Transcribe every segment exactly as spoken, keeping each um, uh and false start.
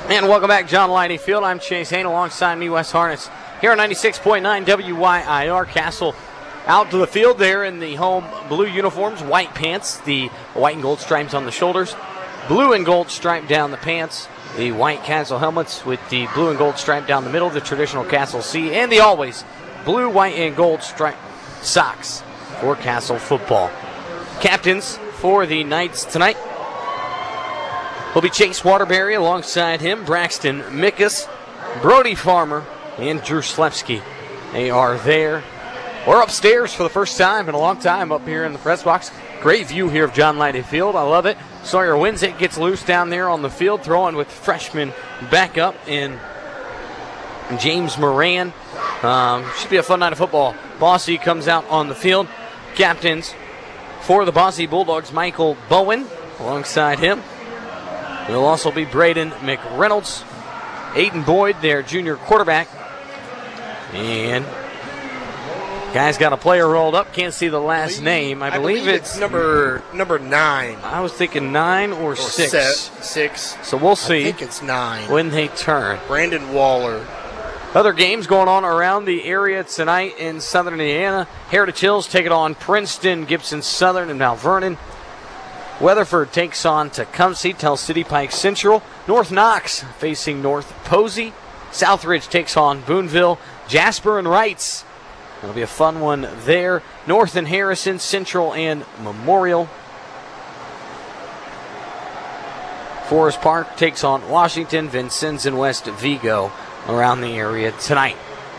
And welcome back, John Lighty Field. I'm Chase Hain alongside me, Wes Harness, here on ninety-six point nine W Y I R. Castle out to the field there in the home blue uniforms, white pants, the white and gold stripes on the shoulders, blue and gold stripe down the pants, the white Castle helmets with the blue and gold stripe down the middle, the traditional Castle C, and the always blue, white, and gold stripe socks for Castle football. Captains for the Knights tonight will be Chase Waterbury, alongside him Braxton Mickus, Brody Farmer, and Drew Slepsky. They are there. We're upstairs for the first time in a long time up here in the press box. Great view here of John Lighty Field. I love it. Sawyer Winzit gets loose down there on the field, throwing with freshman backup in James Moran. Um, should be a fun night of football. Bosse comes out on the field. Captains for the Bosse Bulldogs, Michael Bowen, alongside him will also be Braden McReynolds, Aiden Boyd, their junior quarterback. And guy's got a player rolled up. Can't see the last name. I, I believe, believe it's, it's number number nine. I was thinking nine or, or six. Set, six. So we'll see. I think it's nine. When they turn. Brandon Waller. Other games going on around the area tonight in Southern Indiana. Heritage Hills take it on Princeton, Gibson Southern, and Mount Vernon. Weatherford takes on Tecumseh, Tell City Pike Central. North Knox facing North Posey. Southridge takes on Boonville, Jasper, and Wrights. It'll be a fun one there. North and Harrison, Central and Memorial. Forest Park takes on Washington, Vincennes, and West Vigo around the area tonight.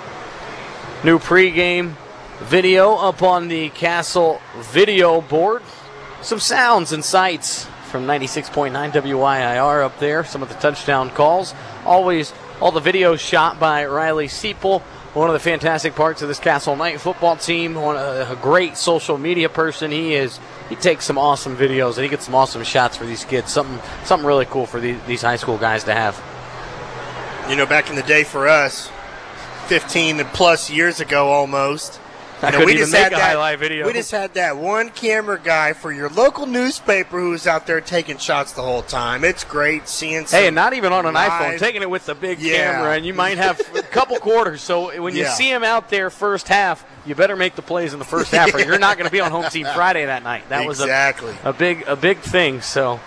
New pregame video up on the Castle video board. Some sounds and sights from ninety-six point nine W Y I R up there. Some of the touchdown calls. Always all the videos shot by Riley Seipel. One of the fantastic parts of this Castle Knight football team. One a great social media person. He is. He takes some awesome videos and he gets some awesome shots for these kids. Something something really cool for these, these high school guys to have. You know, back in the day for us, fifteen plus years ago almost. I you know, couldn't we even just make had a that, highlight video. We just had that one camera guy for your local newspaper who was out there taking shots the whole time. It's great seeing some Hey, and not even on an live. iPhone, taking it with the big Yeah. camera, and you might have a couple quarters. So when you Yeah. see him out there first half, you better make the plays in the first half, or you're not going to be on Home Team Friday that night. That exactly. was a, a big a big thing. So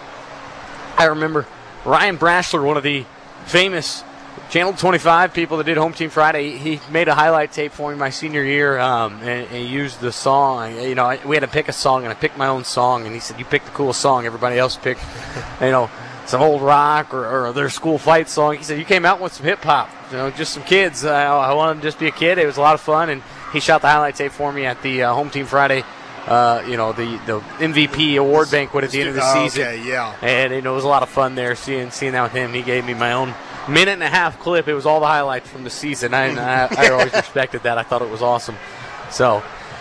I remember Ryan Brashler, one of the famous Channel twenty-five people that did Home Team Friday, he made a highlight tape for me my senior year, um, and, and he used the song. You know, we had to pick a song, and I picked my own song, and he said, you picked the coolest song. Everybody else picked, you know, some old rock or, or their school fight song. He said, you came out with some hip-hop, you know, just some kids. Uh, I wanted to just be a kid. It was a lot of fun, and he shot the highlight tape for me at the uh, Home Team Friday, uh, you know, the, the M V P award banquet at the end of the oh, season. Okay, yeah. And, you know, it was a lot of fun there seeing, seeing that with him. He gave me my own minute and a half clip. It was all the highlights from the season. I, I, I always respected that. I thought it was awesome. So,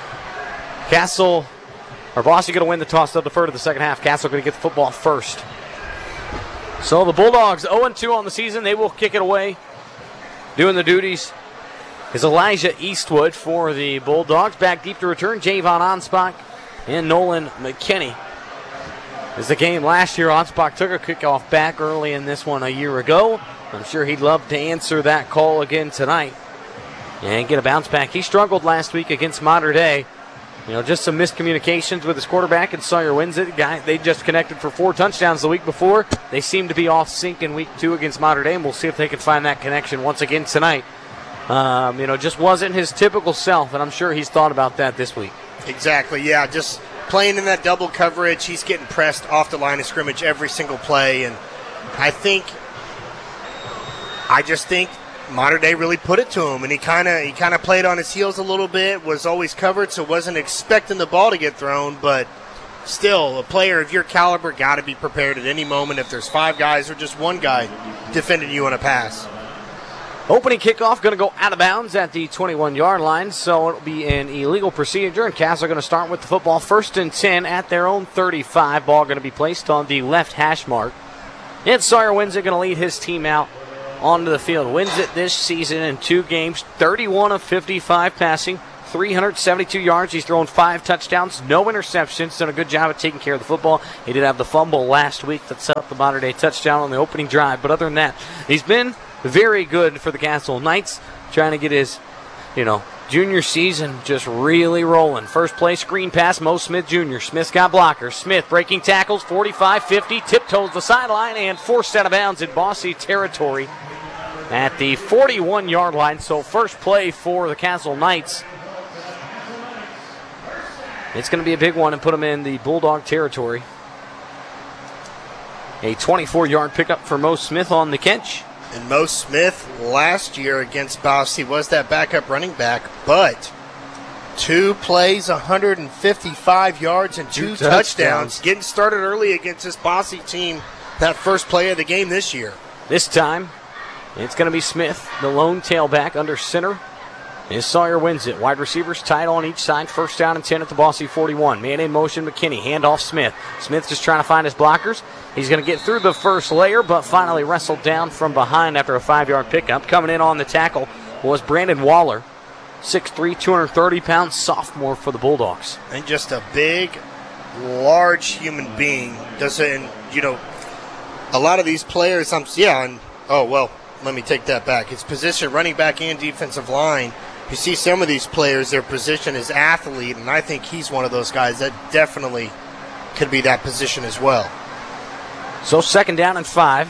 Castle, or Bosse going to win the toss. They'll defer to the second half. Castle going to get the football first. So the Bulldogs oh and two on the season. They will kick it away. Doing the duties is Elijah Eastwood for the Bulldogs. Back deep to return, Javon Onspach and Nolan McKinney. As the game last year, Onspach took a kickoff back early in this one a year ago. I'm sure he'd love to answer that call again tonight and get a bounce back. He struggled last week against Mater Dei. You know, just some miscommunications with his quarterback and Sawyer Winzit. Guy, they just connected for four touchdowns the week before. They seem to be off sync in week two against Mater Dei, and we'll see if they can find that connection once again tonight. Um, you know, just wasn't his typical self, and I'm sure he's thought about that this week. Exactly, yeah, just playing in that double coverage. He's getting pressed off the line of scrimmage every single play, and I think, I just think Mater Dei really put it to him, and he kind of he kind of played on his heels a little bit, was always covered, so wasn't expecting the ball to get thrown, but still, a player of your caliber got to be prepared at any moment if there's five guys or just one guy defending you on a pass. Opening kickoff going to go out of bounds at the twenty-one-yard line, so it'll be an illegal procedure, and Castle going to start with the football first and ten at their own thirty-five. Ball going to be placed on the left hash mark. And Sawyer Winzit going to lead his team out onto the field. Winzit this season in two games, thirty-one of fifty-five passing, three hundred seventy-two yards. He's thrown five touchdowns, no interceptions. Done a good job of taking care of the football. He did have the fumble last week that set up the Mater Dei touchdown on the opening drive. But other than that, he's been very good for the Castle Knights, trying to get his, you know, junior season just really rolling. First play, screen pass, Mo Smith Junior Smith's got blockers. Smith breaking tackles, forty-five fifty, tiptoes the sideline, and forced out of bounds in Bossy territory at the forty-one-yard line. So first play for the Castle Knights. It's going to be a big one and put them in the Bulldog territory. A twenty-four-yard pickup for Mo Smith on the catch. And Mo Smith last year against Bossy was that backup running back, but two plays, one hundred fifty-five yards, and two, two touchdowns. touchdowns. Getting started early against this Bossy team, that first play of the game this year. This time, it's going to be Smith, the lone tailback under center. Is Sawyer wins it. Wide receivers tight on each side. First down and ten at the Bossy forty-one. Man in motion, McKinney. Handoff Smith. Smith just trying to find his blockers. He's going to get through the first layer, but finally wrestled down from behind after a five-yard pickup. Coming in on the tackle was Brandon Waller. six three, two hundred thirty pounds, sophomore for the Bulldogs. And just a big, large human being. Doesn't, you know, a lot of these players, I'm, yeah, and, oh, well, let me take that back. It's position, running back and defensive line. You see some of these players, their position is athlete, and I think he's one of those guys that definitely could be that position as well. So second down and five.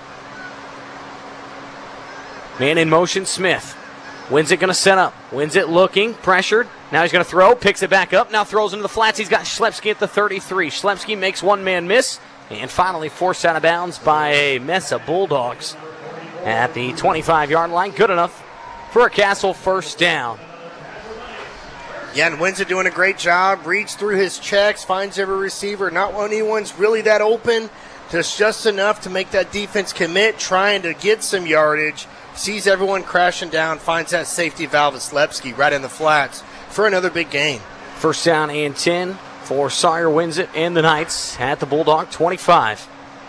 Man in motion, Smith. Wins it going to set up. Wins it looking, pressured. Now he's going to throw, picks it back up, now throws into the flats. He's got Schlepski at the thirty-three. Schlepski makes one man miss, and finally forced out of bounds by a Mesa Bulldogs at the twenty-five-yard line. Good enough for a Castle first down. Yeah, and Windsor doing a great job. Reads through his checks, finds every receiver. Not when anyone's really that open. Just just enough to make that defense commit, trying to get some yardage. Sees everyone crashing down, finds that safety valve at Schlepski right in the flats for another big gain. First down and ten for Sawyer wins it and the Knights at the Bulldog twenty-five.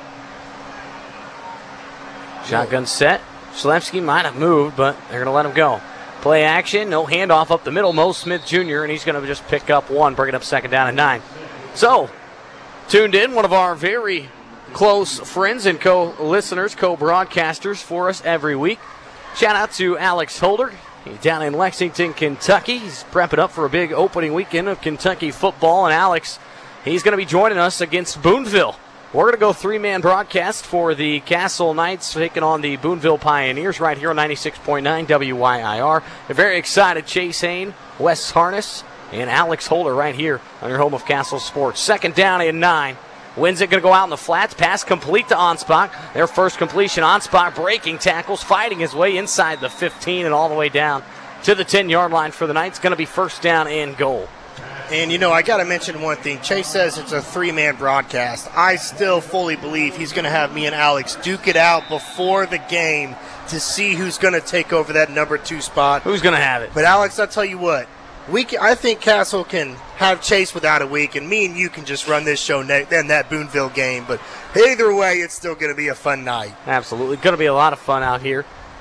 Shotgun set. Schlepski might have moved, but they're going to let him go. Play action, no handoff up the middle. Mo Smith Junior, and he's going to just pick up one, bring it up second down and nine. So, tuned in, one of our very close friends and co-listeners, co-broadcasters for us every week. Shout out to Alex Holder. He's down in Lexington, Kentucky. He's prepping up for a big opening weekend of Kentucky football. And Alex, he's going to be joining us against Boonville. We're going to go three-man broadcast for the Castle Knights taking on the Boonville Pioneers right here on ninety-six point nine W Y I R. They're very excited. Chase Hain, Wes Harness, and Alex Holder right here on your home of Castle Sports. Second down and nine. Wins it going to go out in the flats. Pass complete to Onspach. Their first completion. Onspach breaking tackles, fighting his way inside the fifteen and all the way down to the ten-yard line for the Knights. Going to be first down and goal. And, you know, I got to mention one thing. Chase says it's a three-man broadcast. I still fully believe he's going to have me and Alex duke it out before the game to see who's going to take over that number two spot. Who's going to have it? But, Alex, I'll tell you what. We can, I think Castle can have Chase without a week, and me and you can just run this show ne- then that Boonville game. But either way, it's still going to be a fun night. Absolutely. Going to be a lot of fun out here.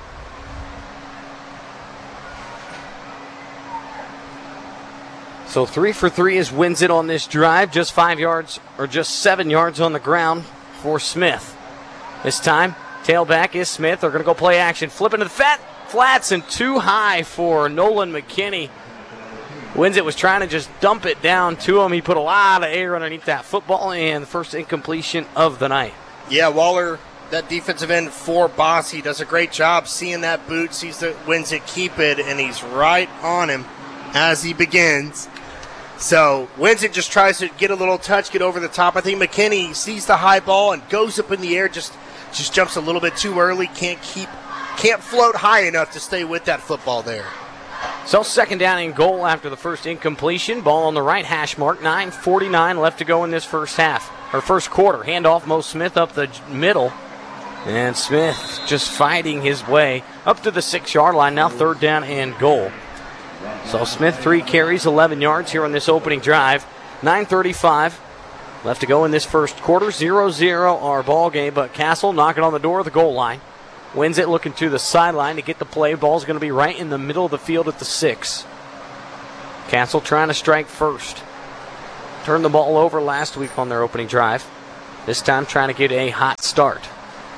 So three for three is wins it on this drive. Just five yards or just seven yards on the ground for Smith. This time, tailback is Smith. They're going to go play action. Flip into the fat flats and too high for Nolan McKinney. Wins it was trying to just dump it down to him. He put a lot of air underneath that football, and the first incompletion of the night. Yeah, Waller, that defensive end for Bossy, does a great job seeing that boot, sees the wins it, keep it, and he's right on him as he begins. So wins it, just tries to get a little touch, get over the top. I think McKinney sees the high ball and goes up in the air, just just jumps a little bit too early, can't keep, can't float high enough to stay with that football there. So second down and goal after the first incompletion. Ball on the right hash mark. nine forty-nine left to go in this first half, or first quarter. Handoff, Mo Smith up the middle. And Smith just fighting his way up to the six-yard line. Now third down and goal. So Smith, three carries, eleven yards here on this opening drive. nine thirty-five left to go in this first quarter. zero zero our ball game, but Castle knocking on the door of the goal line. Wins it looking to the sideline to get the play. Ball's going to be right in the middle of the field at the six. Castle trying to strike first. Turned the ball over last week on their opening drive. This time trying to get a hot start.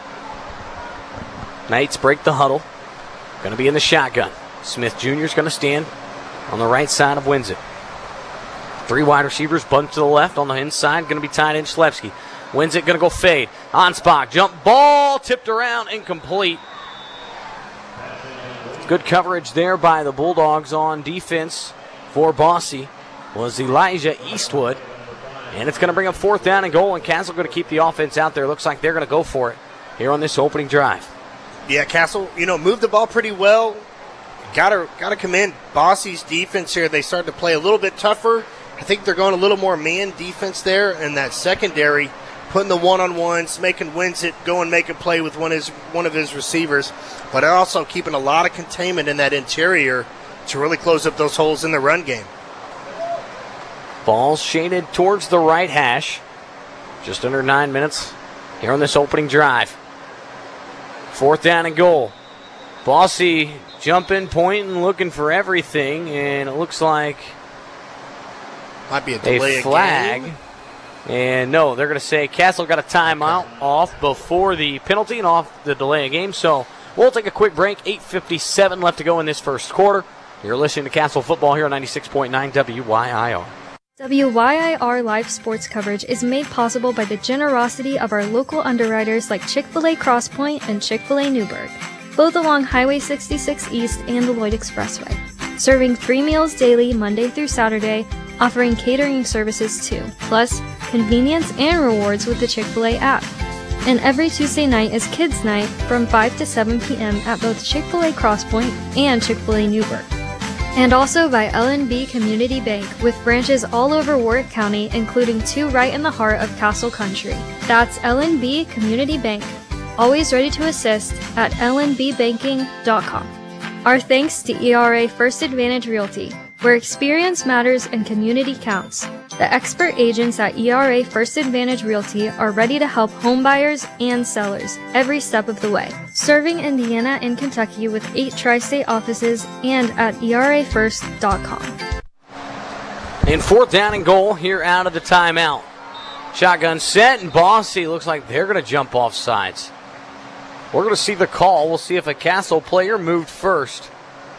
Knights break the huddle. Going to be in the shotgun. Smith Junior is going to stand on the right side of Winzit. Three wide receivers, bunt to the left. On the inside, going to be tight end Schlepski. Winzit going to go fade. Anspach, jump ball, tipped around, incomplete. Good coverage there by the Bulldogs on defense for Bosse was Elijah Eastwood. And it's going to bring up fourth down and goal, and Castle going to keep the offense out there. Looks like they're going to go for it here on this opening drive. Yeah, Castle, you know, moved the ball pretty well. Got to got to commend Bosse's defense here. They started to play a little bit tougher. I think they're going a little more man defense there, and that secondary, putting the one-on-ones, making Winzit go and make a play with one of his, one of his receivers, but also keeping a lot of containment in that interior to really close up those holes in the run game. Ball shaded towards the right hash. Just under nine minutes here on this opening drive. Fourth down and goal. Bosse jumping, pointing, looking for everything, and it looks like might be a delay a flag. Game. And no, they're going to say Castle got a timeout okay. off before the penalty and off the delay of game. So we'll take a quick break. eight fifty-seven left to go in this first quarter. You're listening to Castle Football here on ninety-six point nine W Y I R. W Y I R live sports coverage is made possible by the generosity of our local underwriters like Chick-fil-A Cross Point and Chick-fil-A Newburgh, both along Highway sixty-six East and the Lloyd Expressway. Serving three meals daily Monday through Saturday, offering catering services too, plus convenience and rewards with the Chick-fil-A app. And every Tuesday night is Kids Night from five to seven p.m. at both Chick-fil-A Cross Point and Chick-fil-A Newburgh. And also by L N B Community Bank, with branches all over Warwick County, including two right in the heart of Castle Country. That's L N B Community Bank, always ready to assist at L N B banking dot com. Our thanks to E R A First Advantage Realty, where experience matters and community counts. The expert agents at E R A First Advantage Realty are ready to help homebuyers and sellers every step of the way. Serving Indiana and Kentucky with eight tri-state offices and at E R A first dot com. In fourth down and goal here out of the timeout. Shotgun set, and Bosse looks like they're going to jump off sides. We're going to see the call. We'll see if a Castle player moved first.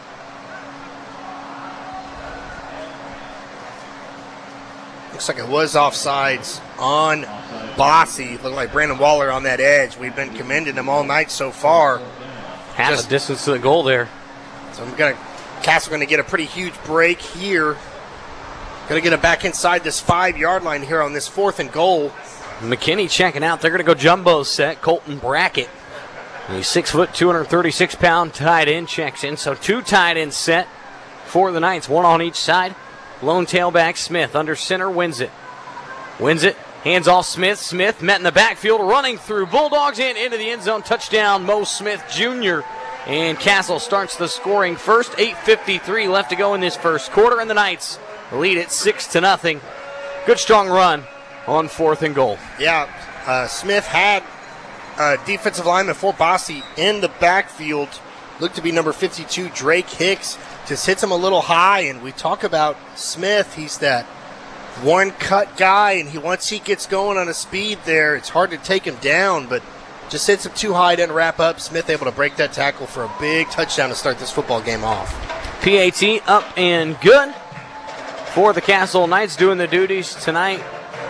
Looks like it was offsides on Bosse. Looked like Brandon Waller on that edge. We've been commending him all night so far. Half Just, the distance to the goal there. So I'm gonna Castle going to get a pretty huge break here. Going to get it back inside this five-yard line here on this fourth and goal. McKinney checking out. They're going to go jumbo set. Colton Brackett, a six foot, two hundred thirty-six pound tight end, checks in. So two tight ends set for the Knights, one on each side. Lone tailback Smith under center, wins it. Wins it, hands off Smith. Smith met in the backfield, running through Bulldogs and into the end zone. Touchdown, Mo Smith Junior And Castle starts the scoring first. eight fifty-three left to go in this first quarter, and the Knights lead it six to nothing. Good strong run on fourth and goal. Yeah, uh, Smith had uh, defensive lineman for Bosse in the backfield. Looked to be number fifty-two, Drake Hicks. Just hits him a little high, and we talk about Smith. He's that one-cut guy, and he once he gets going on a speed there, it's hard to take him down, but just hits him too high, doesn't wrap up. Smith able to break that tackle for a big touchdown to start this football game off. P A T up and good for the Castle Knights. Doing the duties tonight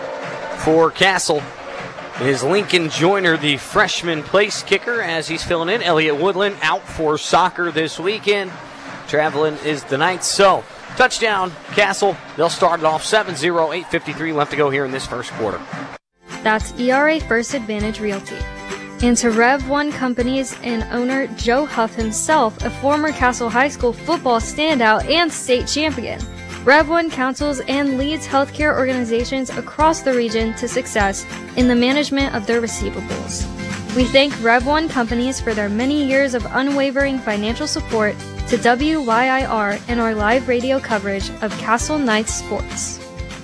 for Castle is Lincoln Joyner, the freshman place kicker, as he's filling in. Elliott Woodland out for soccer this weekend. Traveling is the Knights. So, touchdown, Castle. They'll start it off seven zero, eight fifty-three left to go here in this first quarter. That's E R A First Advantage Realty. And to Rev one Companies and owner Joe Huff himself, a former Castle High School football standout and state champion. Rev one counsels and leads healthcare organizations across the region to success in the management of their receivables. We thank Rev one Companies for their many years of unwavering financial support to W Y I R and our live radio coverage of Castle Knights sports.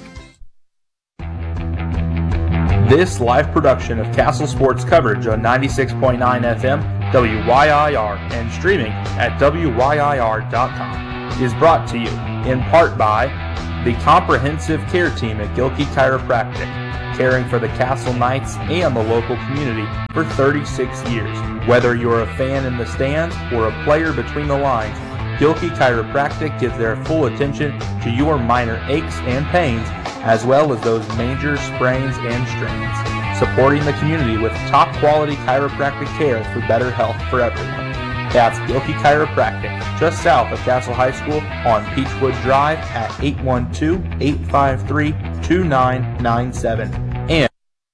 This live production of Castle Sports coverage on ninety-six point nine F M, W Y I R, and streaming at W Y I R dot com. is brought to you in part by the comprehensive care team at Gilkey Chiropractic, caring for the Castle Knights and the local community for thirty-six years. Whether you're a fan in the stands or a player between the lines, Gilkey Chiropractic gives their full attention to your minor aches and pains, as well as those major sprains and strains, supporting the community with top quality chiropractic care for better health for everyone. That's Gilkey Chiropractic, just south of Castle High School on Peachwood Drive at eight one two, eight five three, two nine nine seven. And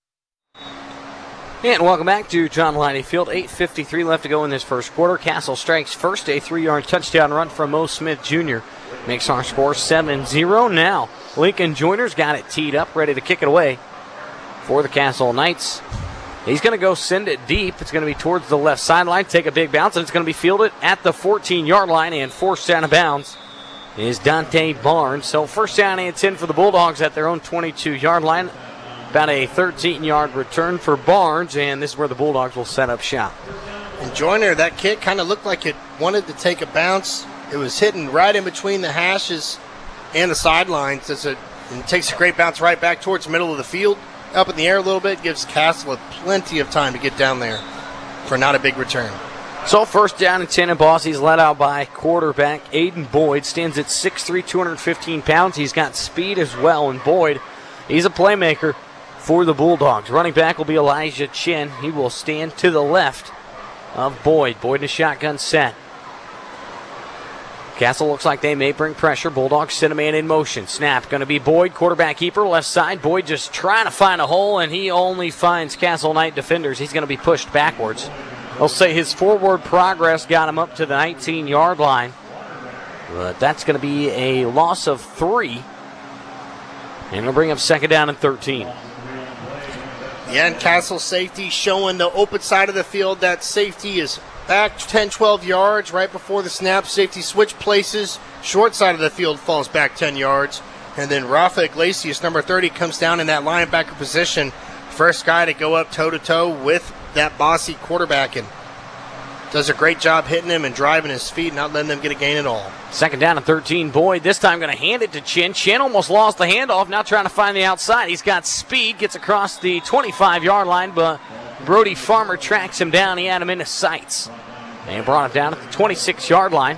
And welcome back to John Liney Field. eight fifty-three left to go in this first quarter. Castle strikes first, a three-yard touchdown run from Mo Smith Junior Makes our score seven zero. Now, Lincoln Joyner's got it teed up, ready to kick it away for the Castle Knights. He's going to go send it deep. It's going to be towards the left sideline, take a big bounce, and it's going to be fielded at the fourteen-yard line and forced out of bounds is Dante Barnes. So first down and ten for the Bulldogs at their own twenty-two-yard line. About a thirteen-yard return for Barnes, and this is where the Bulldogs will set up shop. And Joyner, that kick kind of looked like it wanted to take a bounce. It was hitting right in between the hashes and the sidelines. It's a, and it takes a great bounce right back towards the middle of the field. Up in the air a little bit, gives Castle plenty of time to get down there for not a big return. So first down and ten, and Bossy's led out by quarterback Aiden Boyd. Stands at six three, two hundred fifteen pounds. He's got speed as well, and Boyd, he's a playmaker for the Bulldogs. Running back will be Elijah Chin. He will stand to the left of Boyd. Boyd in a shotgun set. Castle looks like they may bring pressure. Bulldogs send a man in motion. Snap going to be Boyd, quarterback keeper, left side. Boyd just trying to find a hole, and he only finds Castle Knight defenders. He's going to be pushed backwards. They'll say his forward progress got him up to the nineteen-yard line. But that's going to be a loss of three. And it'll bring up second down and thirteen. Yeah, and Castle safety showing the open side of the field. That safety is back ten, twelve yards right before the snap. Safety switch places. Short side of the field falls back ten yards. And then Rafa Iglesias, number thirty, comes down in that linebacker position. First guy to go up toe-to-toe with that Bossy quarterback, and does a great job hitting him and driving his feet, not letting them get a gain at all. Second down and thirteen. Boyd this time going to hand it to Chin. Chin almost lost the handoff, now trying to find the outside. He's got speed, gets across the twenty-five-yard line, but Brody Farmer tracks him down. He had him in his sights and brought him down at the twenty-six-yard line.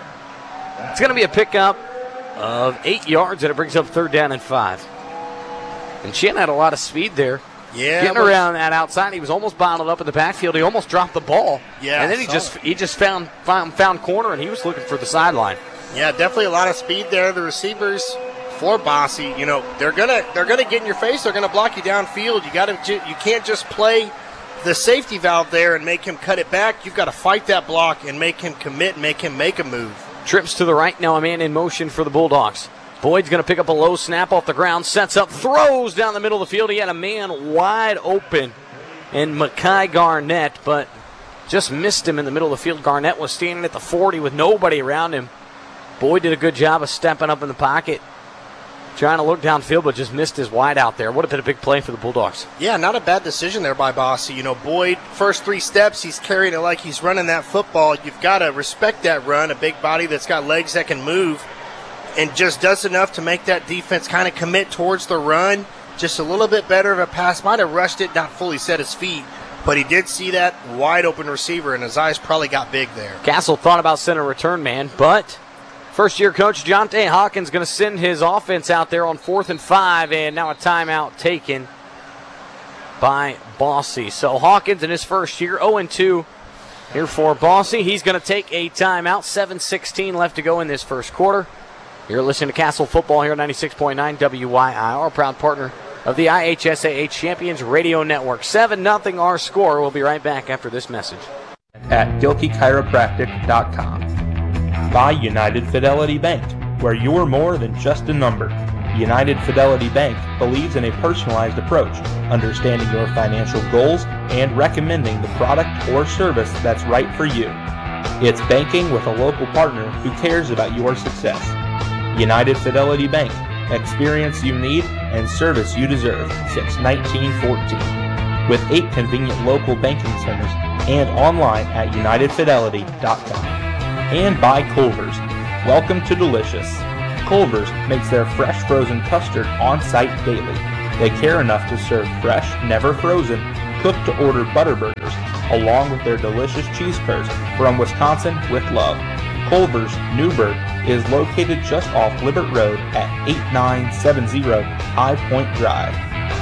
It's going to be a pickup of eight yards, and it brings up third down and five. And Chin had a lot of speed there. Yeah, getting around that outside. He was almost bottled up in the backfield. He almost dropped the ball. Yeah, and then he just he just found, found found corner, and he was looking for the sideline. Yeah, definitely a lot of speed there. The receivers for Bossy, you know, they're gonna they're gonna get in your face. They're gonna block you downfield. You got to you can't just play the safety valve there and make him cut it back. You've got to fight that block and make him commit, make him make a move. Trips to the right now. A man in motion for the Bulldogs. Boyd's going to pick up a low snap off the ground, sets up, throws down the middle of the field. He had a man wide open in Mackay Garnett, but just missed him in the middle of the field. Garnett was standing at the forty with nobody around him. Boyd did a good job of stepping up in the pocket, trying to look downfield, but just missed his wide out there. Would have been a big play for the Bulldogs. Yeah, not a bad decision there by Bossy. You know, Boyd, first three steps, he's carrying it like he's running that football. You've got to respect that run, a big body that's got legs that can move, and just does enough to make that defense kind of commit towards the run. Just a little bit better of a pass. Might have rushed it, not fully set his feet, but he did see that wide open receiver, and his eyes probably got big there. Castle thought about sending a return man, but first-year coach Jonte Hawkins going to send his offense out there on fourth and five, and now a timeout taken by Bossy. So Hawkins in his first year, oh and two here for Bossy. He's going to take a timeout. seven sixteen left to go in this first quarter. You're listening to Castle Football here on ninety-six point nine W Y I R, proud partner of the I H S A H Champions Radio Network. seven nothing our score. We'll be right back after this message. At Gilkey Chiropractic dot com. By United Fidelity Bank, where you're more than just a number. United Fidelity Bank believes in a personalized approach, understanding your financial goals and recommending the product or service that's right for you. It's banking with a local partner who cares about your success. United Fidelity Bank, experience you need and service you deserve since nineteen fourteen. With eight convenient local banking centers and online at United Fidelity dot com. And by Culver's, Welcome to Delicious. Culver's makes their fresh frozen custard on-site daily. They care enough to serve fresh, never frozen, cooked-to-order butter burgers, along with their delicious cheese curds from Wisconsin with love. Culver's, Newburgh, is located just off Libert Road at eighty-nine seventy High Point Drive.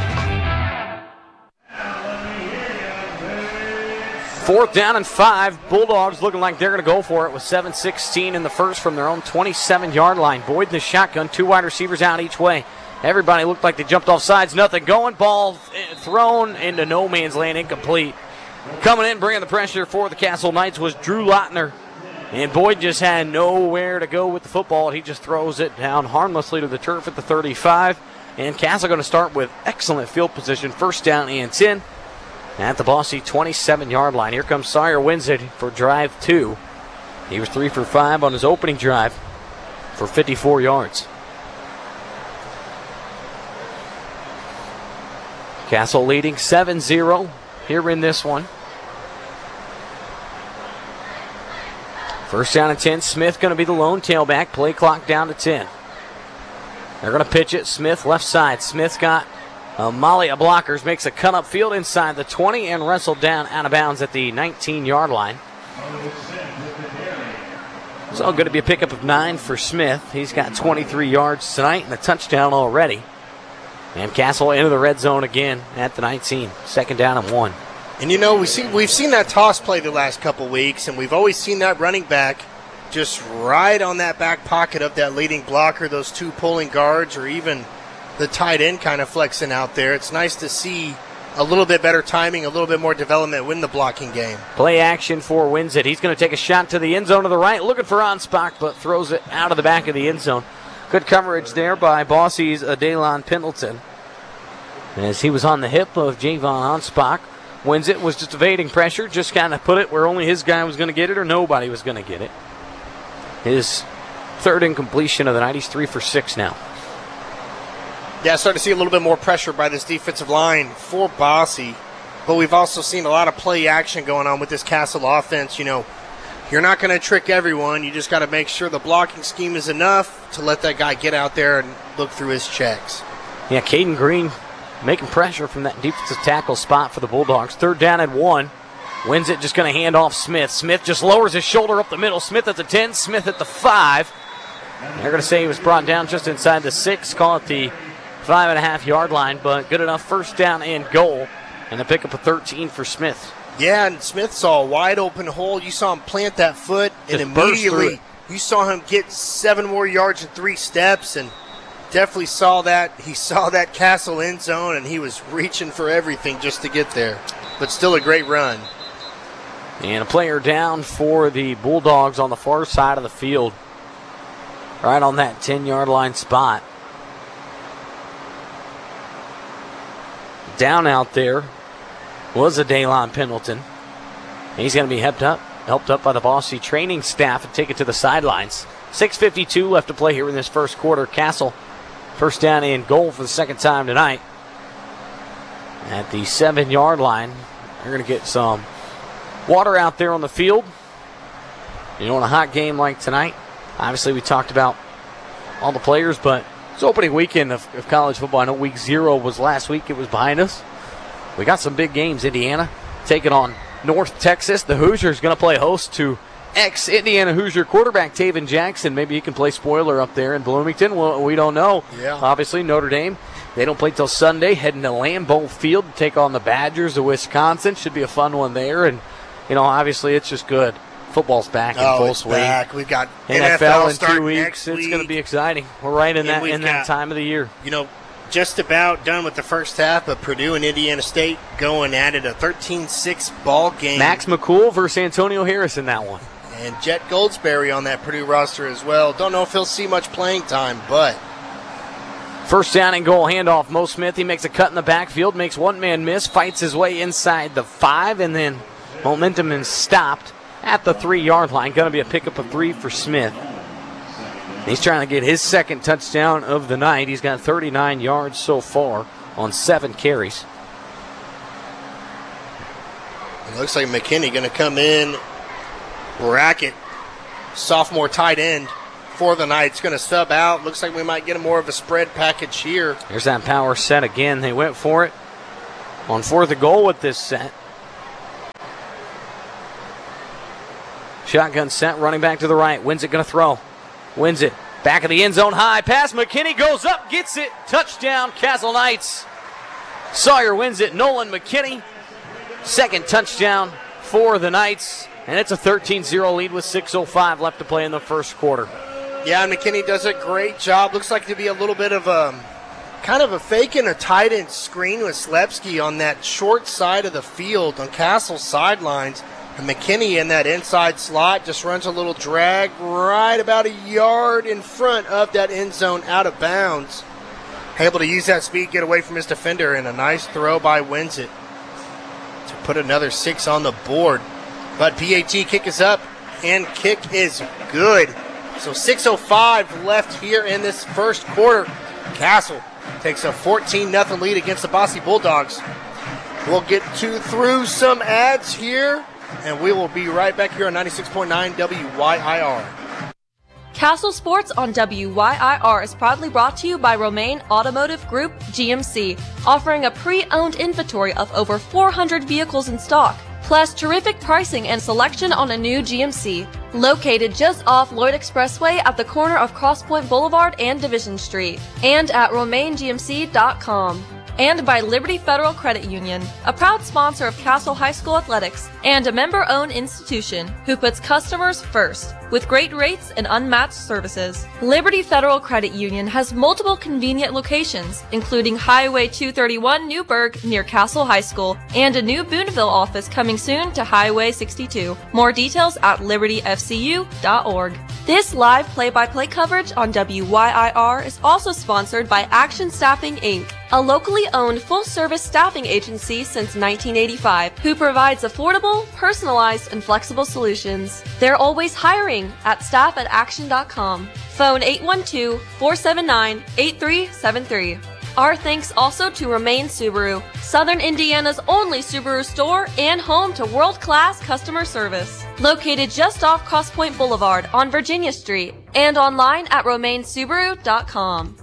Fourth down and five. Bulldogs looking like they're going to go for it with seven sixteen in the first from their own twenty-seven-yard line. Boyd in the shotgun, two wide receivers out each way. Everybody looked like they jumped off sides. Nothing going. Ball thrown into no man's land, incomplete. Coming in, bringing the pressure for the Castle Knights was Drew Lautner. And Boyd just had nowhere to go with the football. He just throws it down harmlessly to the turf at the thirty-five. And Castle going to start with excellent field position. First down and ten. At the Bossy twenty-seven-yard line. Here comes Sawyer Winsett for drive two. He was three for five on his opening drive for fifty-four yards. Castle leading seven zero here in this one. First down and ten. Smith going to be the lone tailback. Play clock down to ten. They're going to pitch it. Smith left side. Smith's got Uh, Molly of blockers, makes a cut up field inside the twenty and wrestled down out of bounds at the nineteen-yard line. It's all going to be a pickup of nine for Smith. He's got twenty-three yards tonight and a touchdown already. And Castle into the red zone again at the nineteen. Second down and one. And you know, we see, we've seen that toss play the last couple weeks, and we've always seen that running back just right on that back pocket of that leading blocker, those two pulling guards, or even the tight end kind of flexing out there. It's nice to see a little bit better timing, a little bit more development win the blocking game. Play action for Winsett. He's going to take a shot to the end zone to the right, looking for Anspach, but throws it out of the back of the end zone. Good coverage there by Bossy's Adalon Pendleton, as he was on the hip of Javon Anspach. Winsett was just evading pressure, just kind of put it where only his guy was going to get it or nobody was going to get it. His third incompletion of the night. He's three for six now. Yeah, starting to see a little bit more pressure by this defensive line for Bossy. But we've also seen a lot of play action going on with this Castle offense. You know, you're not going to trick everyone. You just got to make sure the blocking scheme is enough to let that guy get out there and look through his checks. Yeah, Caden Green making pressure from that defensive tackle spot for the Bulldogs. Third down and one. Winsett just going to hand off Smith. Smith just lowers his shoulder up the middle. Smith at the ten, Smith at the five. They're going to say he was brought down just inside the six. Call it the five and a half yard line, but good enough first down and goal. And a pickup of thirteen for Smith. Yeah, and Smith saw a wide open hole. You saw him plant that foot, and Just burst through immediately it. you saw him get seven more yards in three steps, and definitely saw that. He saw that Castle end zone, and he was reaching for everything just to get there. But still a great run. And a player down for the Bulldogs on the far side of the field, right on that ten-yard line spot. Down out there was a Daylon Pendleton. He's going to be helped up, helped up by the Bossy training staff and take it to the sidelines. six fifty-two left to play here in this first quarter. Castle, first down and goal for the second time tonight. At the seven-yard line, they're going to get some water out there on the field. You know, in a hot game like tonight, obviously we talked about all the players, but it's opening weekend of, of college football. I know week zero was last week. It was behind us. We got some big games. Indiana taking on North Texas. The Hoosiers going to play host to ex-Indiana Hoosier quarterback Taven Jackson. Maybe he can play spoiler up there in Bloomington. Well, we don't know. Yeah. Obviously, Notre Dame, they don't play till Sunday, heading to Lambeau Field to take on the Badgers of Wisconsin. Should be a fun one there. And, you know, obviously it's just good. Football's back in oh, full it's swing. back. We've got N F L, N F L in starting two weeks. next It's week. going to be exciting. We're right in And that we've in that got- time of the year. You know, just about done with the first half, but Purdue and Indiana State going at it, a thirteen six ball game. Max McCool versus Antonio Harris in that one. And Jet Goldsberry on that Purdue roster as well. Don't know if he'll see much playing time, but First down and goal handoff. Mo Smith, he makes a cut in the backfield, makes one man miss, fights his way inside the five, and then momentum is stopped at the three-yard line. Going to be a pickup of three for Smith. He's trying to get his second touchdown of the night. He's got thirty-nine yards so far on seven carries. it looks like McKinney going to come in. Brackett, sophomore tight end for the Knights. Going to sub out. Looks like we might get a more of a spread package here. Here's that power set again. They went for it on fourth and goal with this set. Shotgun set, running back to the right. Wins it, going to throw. Wins it. Back of the end zone, high pass. McKinney goes up, gets it. Touchdown, Castle Knights. Sawyer wins it. Nolan McKinney. Second touchdown for the Knights. And it's a thirteen zero lead with six oh five left to play in the first quarter. Yeah, and McKinney does a great job. Looks like to be a little bit of a kind of a fake and a tight end screen with Slepsky on that short side of the field on Castle's sidelines. And McKinney in that inside slot just runs a little drag right about a yard in front of that end zone out of bounds. Able to use that speed, get away from his defender, and a nice throw by Winsit to put another six on the board. But P A T kick is up, and kick is good. So six oh five left here in this first quarter. Castle takes a fourteen nothing lead against the Bossy Bulldogs. We'll get to through some ads here, and we will be right back here on ninety-six point nine W Y I R. Castle Sports on W Y I R is proudly brought to you by Romaine Automotive Group, G M C, offering a pre-owned inventory of over four hundred vehicles in stock, plus terrific pricing and selection on a new G M C. Located just off Lloyd Expressway at the corner of Cross Point Boulevard and Division Street, and at romaine g m c dot com. And by Liberty Federal Credit Union, a proud sponsor of Castle High School Athletics and a member-owned institution who puts customers first with great rates and unmatched services. Liberty Federal Credit Union has multiple convenient locations, including Highway two thirty-one Newburgh near Castle High School and a new Booneville office coming soon to Highway sixty-two. More details at liberty f c u dot org. This live play-by-play coverage on W Y I R is also sponsored by Action Staffing, Incorporated, a locally owned full-service staffing agency since nineteen eighty-five, who provides affordable, personalized, and flexible solutions. They're always hiring at staff at action dot com. Phone eight one two, four seven nine, eight three seven three. Our thanks also to Romaine Subaru, Southern Indiana's only Subaru store and home to world-class customer service. Located just off Cross Point Boulevard on Virginia Street and online at romaine subaru dot com.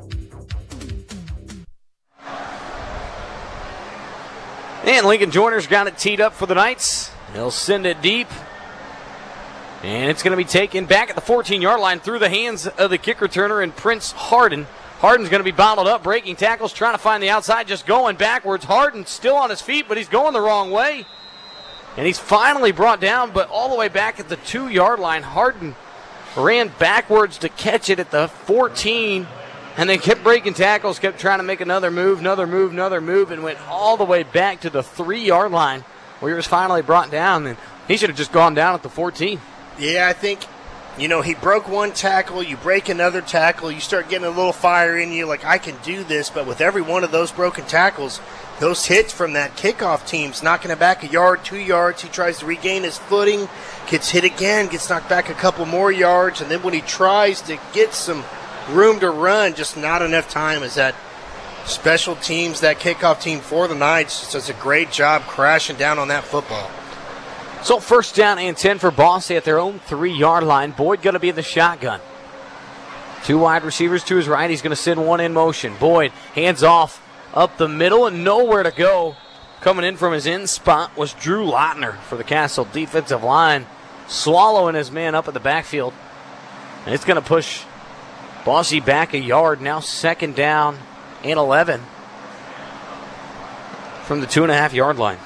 And Lincoln Joyner's got it teed up for the Knights. He'll send it deep. And it's going to be taken back at the fourteen-yard line through the hands of the kick returner and Prince Harden. Harden's going to be bottled up, breaking tackles, trying to find the outside, just going backwards. Harden still on his feet, but he's going the wrong way. And he's finally brought down, but all the way back at the two-yard line. Harden ran backwards to catch it at the fourteen, and they kept breaking tackles, kept trying to make another move, another move, another move, and went all the way back to the three-yard line where he was finally brought down. And he should have just gone down at the fourteen. Yeah, I think, you know, he broke one tackle, you break another tackle, you start getting a little fire in you, like, I can do this, but with every one of those broken tackles, those hits from that kickoff team's knocking it back a yard, two yards, he tries to regain his footing, gets hit again, gets knocked back a couple more yards, and then when he tries to get some room to run, just not enough time as that special teams, that kickoff team for the Knights just does a great job crashing down on that football. So first down and ten for Bossy at their own three-yard line. Boyd going to be in the shotgun. Two wide receivers to his right. He's going to send one in motion. Boyd hands off up the middle and nowhere to go. Coming in from his in spot was Drew Lautner for the Castle defensive line, swallowing his man up at the backfield. And it's going to push Bossy back a yard. Now second down and eleven from the two-and-a-half-yard line.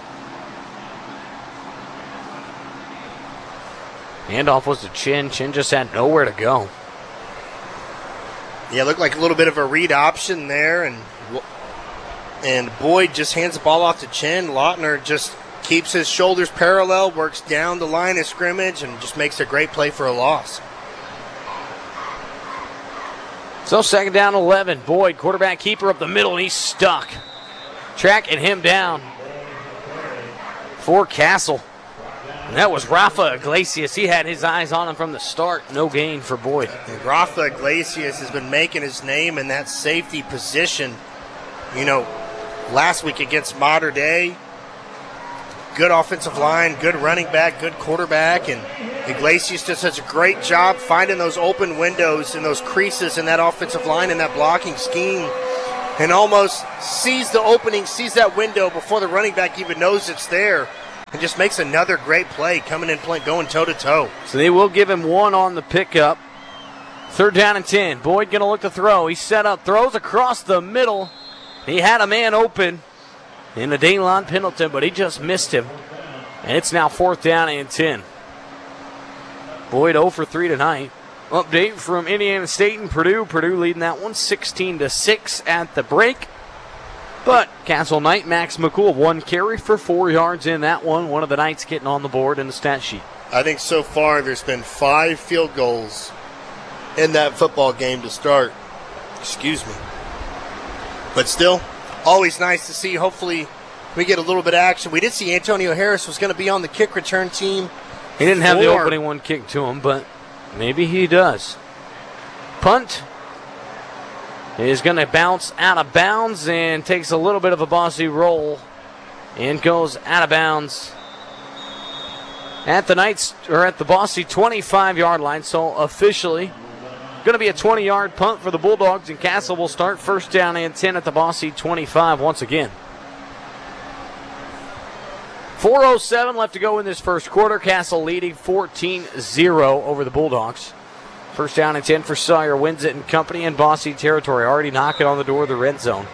Handoff was to Chin. Chin just had nowhere to go. Yeah, looked like a little bit of a read option there, and and Boyd just hands the ball off to Chin. Lautner just keeps his shoulders parallel, works down the line of scrimmage, and just makes a great play for a loss. So second down, eleven. Boyd, quarterback keeper up the middle, and he's stuck. Tracking him down for Castle. And that was Rafa Iglesias. He had his eyes on him from the start. No gain for Boyd. And Rafa Iglesias has been making his name in that safety position. You know, last week against Mater Dei, good offensive line, good running back, good quarterback, and Iglesias does such a great job finding those open windows and those creases in that offensive line and that blocking scheme, and almost sees the opening, sees that window before the running back even knows it's there, and just makes another great play coming in, play, going toe-to-toe. So they will give him one on the pickup. Third down and ten. Boyd going to look to throw. He's set up, throws across the middle. He had a man open in the Daylon Pendleton, but he just missed him. And it's now fourth down and ten. Boyd zero for three tonight. Update from Indiana State and Purdue. Purdue leading that one sixteen to six at the break. But Castle Knight, Max McCool, one carry for four yards in that one. One of the Knights getting on the board in the stat sheet. I think so far there's been five field goals in that football game to start. Excuse me. But still, always nice to see. Hopefully we get a little bit of action. We did see Antonio Harris was going to be on the kick return team. He didn't have Four. the opening one kicked to him, but maybe he does. Punt is going to bounce out of bounds and takes a little bit of a bossy roll and goes out of bounds at the Knights, or at the Bossy twenty-five-yard line. So officially going to be a twenty-yard punt for the Bulldogs, and Castle will start first down and ten at the Bossy twenty-five once again. four oh seven left to go in this first quarter. Castle leading fourteen zero over the Bulldogs. First down and ten for Sawyer, wins it and company in Bossy territory. Already knocking on the door of the red zone.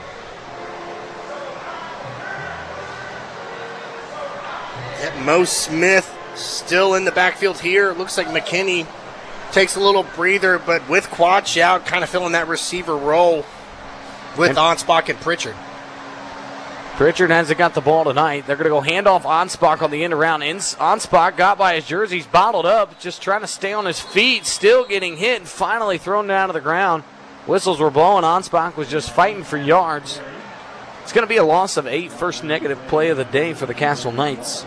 Yep, Mo Smith still in the backfield here. It looks like McKinney takes a little breather, but with Quatch out, kind of filling that receiver role with Onspach and Pritchard. Pritchard hasn't got the ball tonight. They're going to go hand off Onspach on the end around. Onspach got by his jersey. He's bottled up, just trying to stay on his feet, still getting hit, and finally thrown down to the ground. Whistles were blowing. Onspach was just fighting for yards. It's going to be a loss of eight, first negative play of the day for the Castle Knights.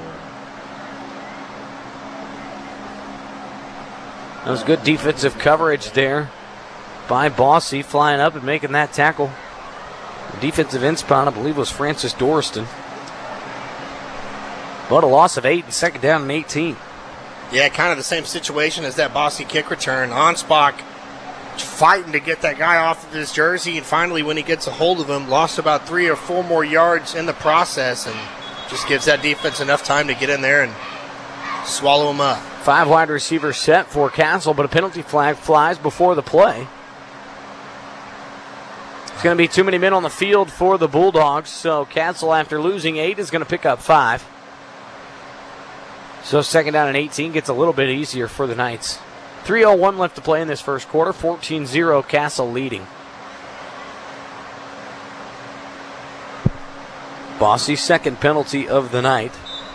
That was good defensive coverage there by Bossy, flying up and making that tackle. The defensive end spot, I believe, was Francis Doriston. But a loss of eight and second down and eighteen. Yeah, kind of the same situation as that Bossy kick return. Onspach fighting to get that guy off of his jersey, and finally when he gets a hold of him, lost about three or four more yards in the process, and just gives that defense enough time to get in there and swallow him up. Five wide receivers set for Castle, but a penalty flag flies before the play. It's going to be too many men on the field for the Bulldogs, so Castle, after losing eight, is going to pick up five. So second down and eighteen gets a little bit easier for the Knights. three oh one left to play in this first quarter, fourteen zero, Castle leading. Bossy's second penalty of the night.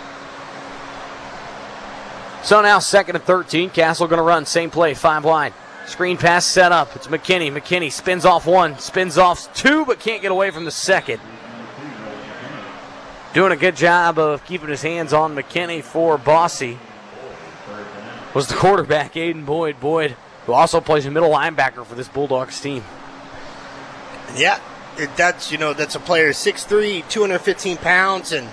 So now second and thirteen, Castle going to run, same play, five wide. Screen pass set up. It's McKinney. McKinney spins off one, spins off two, but can't get away from the second. Doing a good job of keeping his hands on McKinney for Bossy was the quarterback, Aiden Boyd. Boyd, who also plays a middle linebacker for this Bulldogs team. Yeah, it, that's, you know, that's a player six three, two hundred fifteen pounds, and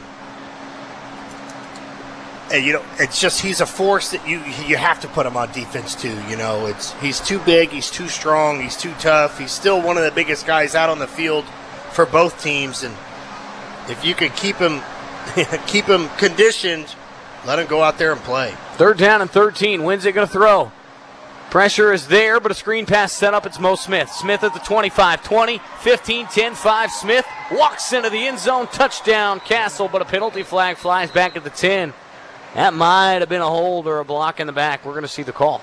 And, you know, it's just he's a force that you you have to put him on defense too. You know, it's he's too big, he's too strong, he's too tough. He's still one of the biggest guys out on the field for both teams. And if you could keep him keep him conditioned, let him go out there and play. Third down and thirteen. When's it going to throw? Pressure is there, but a screen pass set up. It's Mo Smith. Smith at the twenty-five, twenty, fifteen, ten, five. Smith walks into the end zone. Touchdown, Castle, but a penalty flag flies back at the ten. That might have been a hold or a block in the back. We're going to see the call.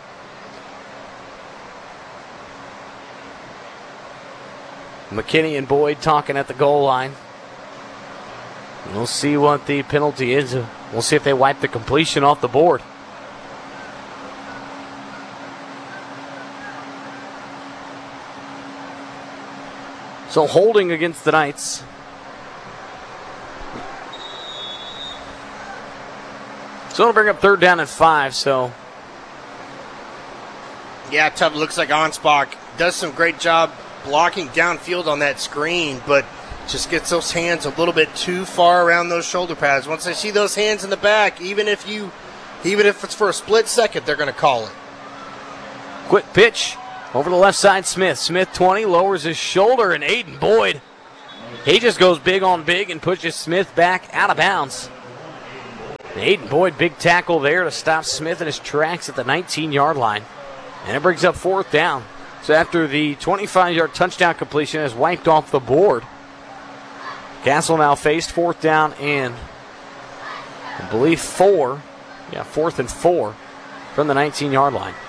McKinney and Boyd talking at the goal line. We'll see what the penalty is. We'll see if they wipe the completion off the board. So holding against the Knights. So it'll bring up third down and five, so. Yeah, tough. Looks like Onspach does some great job blocking downfield on that screen, but just gets those hands a little bit too far around those shoulder pads. Once I see those hands in the back, even if you Even if it's for a split second, they're going to call it. Quick pitch over the left side, Smith. Smith twenty, lowers his shoulder, and Aiden Boyd, he just goes big on big and pushes Smith back out of bounds. Aiden Boyd, big tackle there to stop Smith in his tracks at the nineteen-yard line. And it brings up fourth down. So after the twenty-five-yard touchdown completion is wiped off the board, Castle now faced fourth down and I believe four. Yeah, fourth and four from the nineteen-yard line.